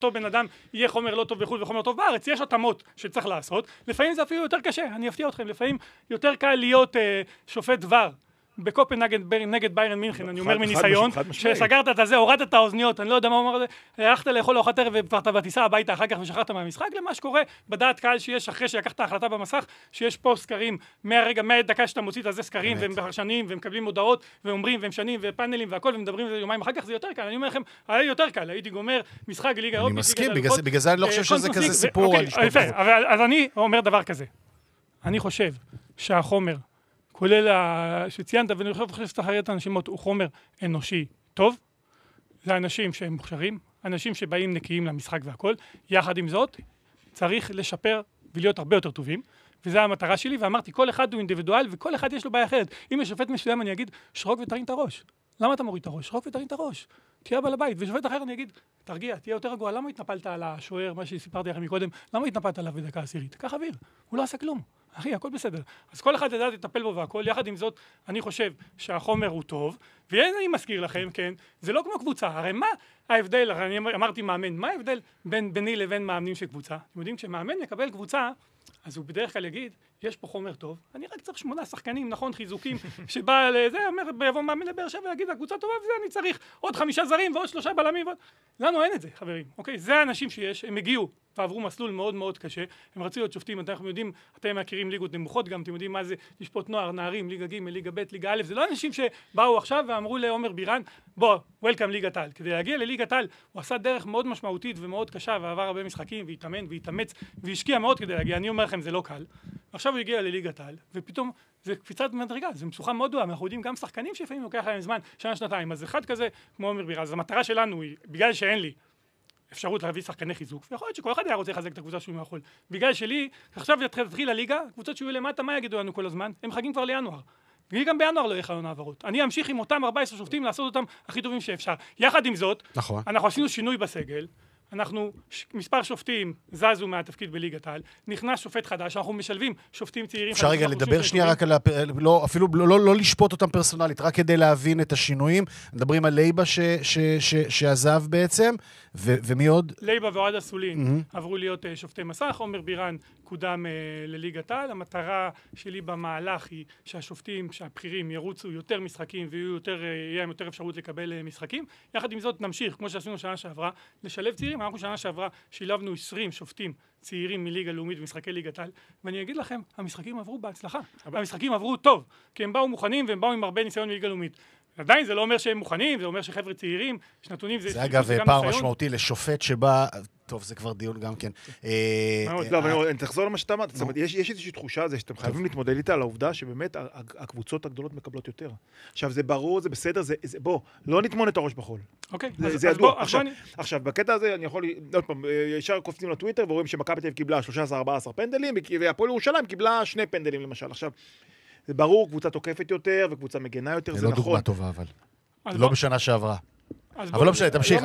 אותו בן אדם יהיה חומר לא טוב בחו"ל וחומר טוב בארץ, יש התאמות שצריך לעשות, לפעמים זה אפילו יותר קשה, אני אפתיע אתכם, לפעמים יותר קל להיות שופט דבר, בקופנהגן נגד ביירן מינכן, אני אומר מניסיון, שסגרת את זה, הורדת את האוזניות, אני לא יודע מה אומר זה, הלכת לאכול ארוחת ערב וכבר בטיסה הביתה אחר כך ושכחת מהמשחק, למה שקורה בדעת קהל שיש אחרי שלקחת ההחלטה במסך, שיש פה סקרים, מהדקה שאתה מוציא את הזה סקרים, והם פרשנים, והם מקבלים הודעות, ואומרים, והם שנים, ופאנלים והכל, ומדברים יומיים אחר כך, זה יותר קל, אני אומר לכם, היה יותר קל, הייתי גומר משחק ליגה אירופית, אני מסכים, בגלל זה אני לא חושב שזה כזה סיפור. אז אני אומר דבר כזה, אני חושב שהחומר כולל שציינת, ואני חושב שצריך להראות את האנשים, הוא חומר אנושי טוב, זה אנשים שהם מוכשרים, אנשים שבאים נקיים למשחק והכל, יחד עם זאת, צריך לשפר ולהיות הרבה יותר טובים, וזו המטרה שלי, ואמרתי, כל אחד הוא אינדיבידואל, וכל אחד יש לו בעיה אחרת. אם יש שופט מסוים, אני אגיד, שרוק ותרים את הראש. למה אתה מוריד את הראש? שרוק ותרים את הראש. תהיה בעל הבית. ושופט אחר אני אגיד, תרגיע, תהיה יותר רגוע. למה התנפלת על השוער, מה שסיפרתי לכם מקודם? למה התנפלת עליו בדקה עשירית? קח אוויר. הוא לא עשה כלום. אחי, הכל בסדר. אז כל אחד לדעת לטפל בו והכל. יחד עם זאת, אני חושב שהחומר הוא טוב, ואני מזכיר לכם, כן, זה לא כמו קבוצה. הרי מה ההבדל, אני אמרתי מאמן, מה ההבדל ביני לבין מאמנים של קבוצה? אתם יודעים, כשמאמן מקבל קבוצה, אז הוא בדרך כלל יגיד, יש פה חומר טוב, אני רק צריך 8 שחקנים, נכון, חיזוקים, שבא לזה, אומר, ביבוא מאמן לבאר שבע ויגיד, הקבוצה טובה, וזה אני צריך עוד 5 זרים ועוד 3 בלמים, לנו אין את זה, חברים, אוקיי? זה האנשים שיש, הם הגיעו ועברו מסלול מאוד מאוד קשה, הם רצו להיות שופטים, אנחנו יודעים, אתם מכירים ליגות נמוכות גם, אתם יודעים מה זה לשפוט נוער, נערים, ליגה ג', ליגה ב', ליגה א', זה לא אנשים שבאו עכשיו ואמרו לעומר בירן, בוא, וולקאם ליגת העל. כדי להגיע לליגת העל, הוא עשה דרך מאוד משמעותית ומאוד קשה, ועבר הרבה משחקים, והתאמן, והתאמץ, והשקיע מאוד כדי להגיע. אני אומר לכם, זה לא קל. עכשיו הוא הגיע לליגת העל, ופתאום זה קפיצת מדרגה, זה מצוחה מאוד גדולה, אנחנו יודעים גם שחקנים שלפעמים לוקח להם זמן, שנה, שנתיים, אז אחד כזה, כמו עומר בירן, אז המטרה שלנו היא, בגלל שאין לי אפשרות להביא שחקני חיזוק, ויכול להיות שכל אחד היה רוצה לחזק את הקבוצה שהוא יכול. בגלל שלי, עכשיו תתחיל הליגה, קבוצות שיהיו למטה, מה יגידו לנו כל הזמן? הם מחכים כבר לינואר. וגם בינואר לא יהיה חלון העברות. אני אמשיך עם אותם 14 שופטים לעשות אותם הכי טובים שאפשר. יחד עם זאת, נכון. אנחנו עשינו שינוי בסגל, אנחנו, מספר שופטים זזו מהתפקיד בליגת העל, נכנס שופט חדש, אנחנו משלבים שופטים צעירים. אפשר רגע לדבר שנייה רק על, אפילו לא לשפוט אותם פרסונלית, רק כדי להבין את השינויים. מדברים על לייבה שעזב בעצם, ומי עוד? לייבה ואוהד אסולין עברו להיות שופטי מסך, עומר בירן קודם לליגת העל. המטרה שלי במהלך היא שהשופטים, שהבחירים ירוצו יותר משחקים ויהיה יותר אפשרות לקבל משחקים. יחד עם זאת נמשיך, כמו שעשינו שנה שעברה, לשלב צעירים. אנחנו שנה שעברה שילבנו 20 שופטים צעירים מליגה לאומית ומשחקי ליגת העל, ואני אגיד לכם, המשחקים עברו בהצלחה. המשחקים עברו טוב, כי הם באו מוכנים והם באו עם הרבה ניסיון מליגה לאומית. עדיין זה לא אומר שהם מוכנים, זה אומר שחבר'ה צעירים, שנתונים זה אגב פער משמעותי לשופט שבא, טוב, זה כבר דיון גם כן. לא, אבל אני תחזור למה שאתה אמרת, זאת אומרת, יש איזושהי תחושה הזה שאתם חייבים להתמודד איתה על העובדה שבאמת הקבוצות הגדולות מקבלות יותר. עכשיו, זה ברור, זה בסדר, בוא, לא נטמון את הראש בחול. אוקיי, זה ידוע. עכשיו, בקטע הזה אני יכול, עוד פעם, ישר קופצים לטוויטר ורואים שמכבי תל אביב קיבלה 13-14 פנדלים, והפועל ירושלים קיבלה 2 פנדלים למשל. עכשיו, זה ברור, קבוצה תוקפת יותר וקבוצה מגנה יותר, זה נכון. זה לא דוגמה טובה, אבל. לא בשנה שעברה. אבל לא משנה, תמשיך.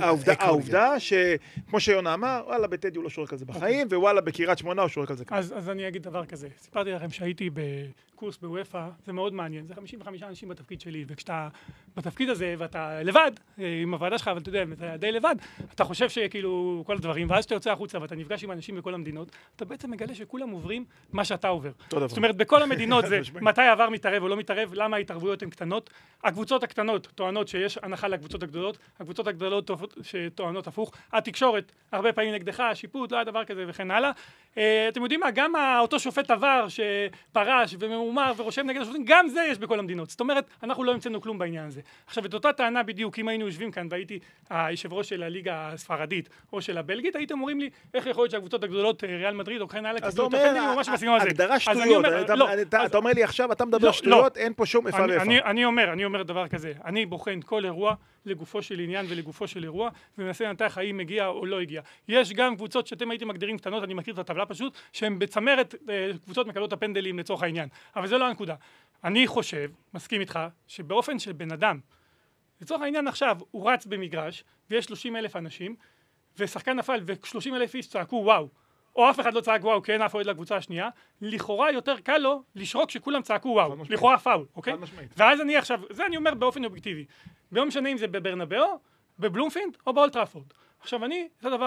העובדה שכמו שיונה אמר, וואלה, בטדי הוא לא שורק על זה בחיים, ווואלה, בקריית שמונה הוא שורק על זה. אז אני אגיד דבר כזה. סיפרתי לכם שהייתי בקורס בוופא, זה מאוד מעניין. זה 55 אנשים בתפקיד שלי, וכשאתה בתפקיד הזה, ואתה לבד, עם הוועדה שלך, אבל אתה יודע, אתה די לבד, אתה חושב שכאילו כל הדברים, ואז שאתה יוצא החוצה ואתה נפגש עם אנשים בכל המדינות, אתה בעצם מגלה שכולם עוברים מה שאתה עובר. זאת אומרת, בכל המדינות זה מתי העבר מתערב או לא מתערב, למה ההתערבויות הן קטנות. הקבוצות הקטנות טוענות שיש הנחה לקבוצות הגדולות, הקבוצות הגדולות שטוענות הפוך, התקשורת הרבה פעמים נגדך, השיפוט, לא היה דבר כזה וכן הלאה. אתם יודעים מה, גם אותו שופט עבר שפרש וממומר ורושם נגד השופטים, גם זה יש בכל המדינות. זאת אומרת, אנחנו לא המצאנו כלום בעניין הזה. עכשיו, את אותה טענה בדיוק, אם היינו יושבים כאן והייתי היושב ראש של הליגה הספרדית או של הבלגית, הייתם אומרים לי, איך יכול להיות שהקבוצות הגדולות, ריאל מדריד או כן הלאה, אז אתה אומר, הגדרה שטויות, אתה אומר לי עכשיו, אתה מדבר שטויות, אין פה שום איפה ואיפה. אני אומר דבר כזה, אני בוחן כל אירוע לגופו של עניין ולגופו של אירוע, ומנסה לנתח האם מגיע או לא הגיע. יש גם קבוצות שאתם הייתם מגדירים קטנות, אני מכיר את הטבלה פשוט, שהן בצמרת קבוצות מקבלות הפנדלים לצורך העניין. אבל זה לא הנקודה. אני חושב, מסכים איתך, שבאופן של בן אדם, לצורך העניין עכשיו, הוא רץ במגרש, ויש 30,000 אנשים, ושחקן נפל, ו30,000 איש צעקו וואו, או אף אחד לא צעק וואו, כי אין אף אוהד לקבוצה השנייה, לכאורה יותר קל לו לשרוק שכולם צעקו וואו, לכאורה פאול, אוקיי? ואז אני עכשיו, זה אני אומר באופן אובייקטיבי, לא משנה אם זה בברנבאו, בבלומפילד או באולט טראפורד. עכשיו אני, זה הדבר